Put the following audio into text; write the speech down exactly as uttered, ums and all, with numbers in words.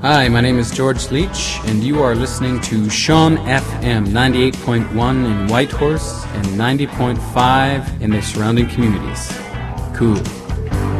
Hi, my name is George Leach, and you are listening to Sean F M ninety-eight point one in Whitehorse and ninety point five in the surrounding communities. Cool.